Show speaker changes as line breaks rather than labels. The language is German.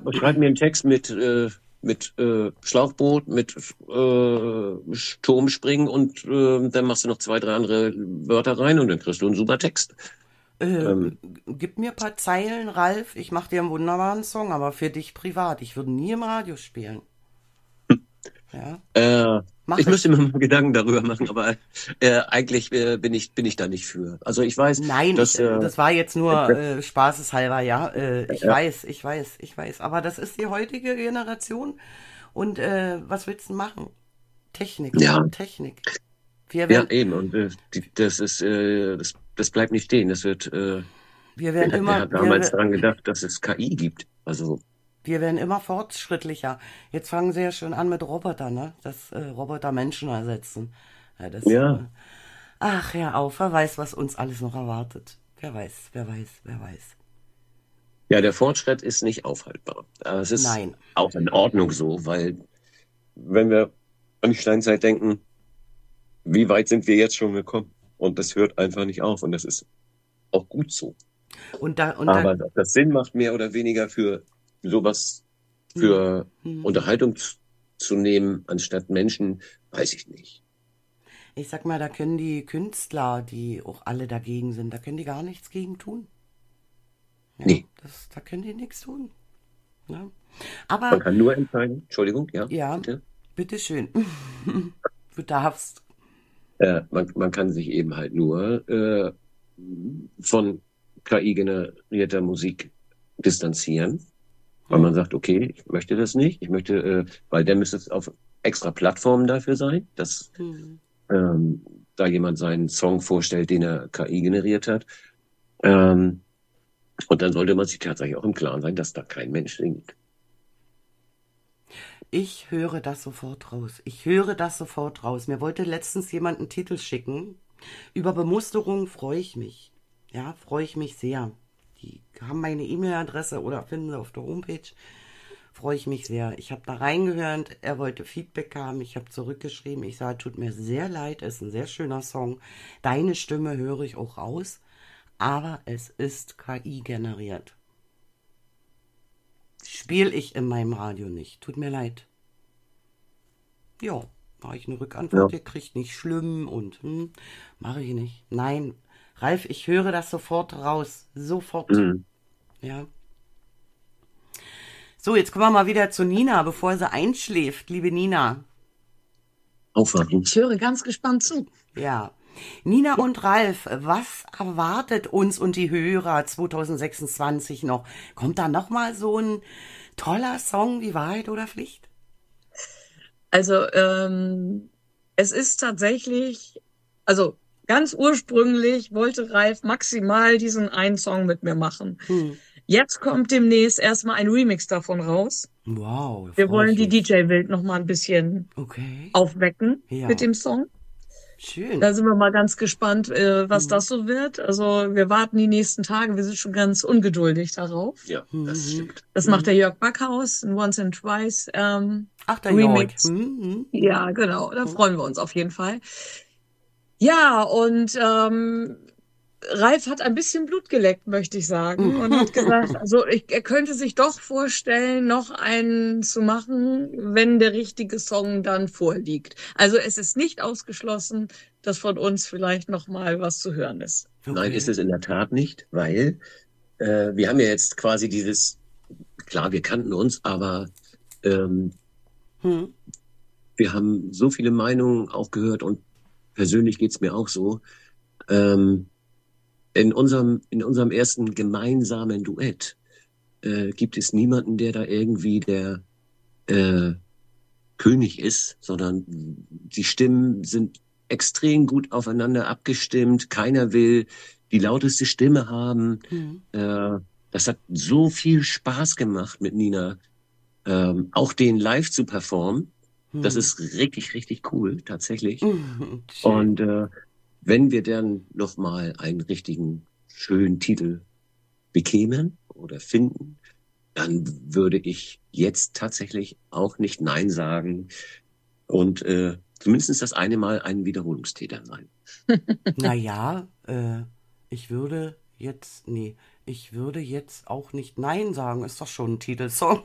schreib mir einen Text mit Schlauchboot, mit Turmspringen und dann machst du noch 2, 3 andere Wörter rein und dann kriegst du einen super Text.
Äh,
Ähm,
Gib mir ein paar Zeilen, Ralf. Ich mache dir einen wunderbaren Song, aber für dich privat. Ich würde nie im Radio spielen. Ja,
äh, ich
mache
müsste
ich.
mir mal Gedanken darüber machen, aber eigentlich bin ich da nicht für. Also ich weiß,
Nein,
dass
das war jetzt nur
das,
spaßeshalber, ja. Ich
ja,
weiß, ich weiß, ich weiß. Aber das ist die heutige Generation. Und was willst du machen? Technik,
ja,
Technik. Wir
ja,
werden,
eben. Und das bleibt nicht stehen.
wir werden
Wer
immer,
hat damals daran gedacht, dass es KI gibt? Also,
wir werden immer fortschrittlicher. Jetzt fangen sie ja schon an mit Robotern, ne? Dass Roboter Menschen ersetzen. Ja,
ja,
ach, hör auf, wer weiß, was uns alles noch erwartet. Wer weiß, wer weiß, wer weiß.
ja, der Fortschritt ist nicht aufhaltbar. Es ist
Nein.
auch in Ordnung so, weil wenn wir an die Steinzeit denken, wie weit sind wir jetzt schon gekommen? Und das hört einfach nicht auf. Und das ist auch gut so.
Und da,
Aber ob das Sinn macht, mehr oder weniger für sowas,
hm,
für
hm.
Unterhaltung zu nehmen, anstatt Menschen, weiß ich nicht.
Ich sag mal, da können die Künstler, die auch alle dagegen sind, da können die gar nichts gegen tun. Ja,
Nee,
da können die nichts tun. Ja.
man
Aber
kann nur entscheiden. Entschuldigung, ja,
ja,
bitte.
bitteschön. Du darfst.
Man kann sich eben halt nur von KI-generierter Musik distanzieren, weil man
Hm,
sagt, okay, ich möchte das nicht. Ich möchte, weil dann müsste es auf extra Plattformen dafür sein, dass
hm.
ähm, da jemand seinen Song vorstellt, den er KI generiert hat. Ähm, und dann sollte man sich tatsächlich auch im Klaren sein, dass da kein Mensch singt.
Ich höre das sofort raus. Ich höre das sofort raus. Mir wollte letztens jemand einen Titel schicken. Über Bemusterung freue ich mich. Ja, freue ich mich sehr. Die haben meine E-Mail-Adresse oder finden sie auf der Homepage. Freue ich mich sehr. Ich habe da reingehört. Er wollte Feedback haben. Ich habe zurückgeschrieben. Ich sage, tut mir sehr leid. Es ist ein sehr schöner Song. Deine Stimme höre ich auch raus. Aber es ist KI generiert. Spiele ich in meinem Radio nicht. Tut mir leid. Ja, habe ich eine
Ja.
Rückantwort gekriegt, nicht schlimm und mache ich nicht. Nein, Ralf, ich höre das sofort raus. Sofort.
Mhm.
Ja. So, jetzt kommen wir mal wieder zu Nina, bevor sie einschläft, liebe Nina.
Aufwachen.
Ich höre ganz gespannt zu.
Ja. Nina und Ralf, was erwartet uns und die Hörer 2026 noch? Kommt da nochmal so ein toller Song wie Wahrheit oder Pflicht?
Also es ist tatsächlich, also ganz ursprünglich wollte Ralf maximal diesen einen Song mit mir machen.
Hm.
Jetzt kommt demnächst erstmal ein Remix davon raus.
Wow, da
Wir
freue
wollen
ich
die
mich.
DJ-Welt noch mal ein bisschen
Okay.
aufwecken mit
Ja,
dem Song.
schön.
Da sind wir mal ganz gespannt, was
Hm.
das so wird. Also wir warten die nächsten Tage. Wir sind schon ganz ungeduldig darauf.
Ja, das
Mhm.
stimmt.
Das macht
Mhm.
der Jörg Backhaus, ein Once and Twice
Ach, der Jörg.
Remix.
Mhm.
Ja, genau. Da
Mhm.
freuen wir uns auf jeden Fall. Ja, und Ralf hat ein bisschen Blut geleckt, möchte ich sagen, und hat gesagt, also er könnte sich doch vorstellen, noch einen zu machen, wenn der richtige Song dann vorliegt. Also es ist nicht ausgeschlossen, dass von uns vielleicht noch mal was zu hören ist.
Nein, ist
Okay.
es in der Tat nicht, weil wir haben ja jetzt quasi klar, wir kannten uns, aber ähm,
Hm.
wir haben so viele Meinungen auch gehört und persönlich geht's mir auch so. Ähm, in unserem ersten gemeinsamen Duett gibt es niemanden, der da irgendwie der äh, König ist, sondern die Stimmen sind extrem gut aufeinander abgestimmt. Keiner will die lauteste Stimme haben.
Hm.
Äh, Das hat so viel Spaß gemacht mit Nina, auch den live zu performen. Das
Hm.
ist richtig, richtig cool, tatsächlich.
Schön.
Und wenn wir dann nochmal einen richtigen, schönen Titel bekämen oder finden, dann würde ich jetzt tatsächlich auch nicht Nein sagen und zumindest das eine Mal ein Wiederholungstäter sein.
Naja, ich würde jetzt, nee, ich würde jetzt auch nicht Nein sagen. Ist doch schon ein Titelsong.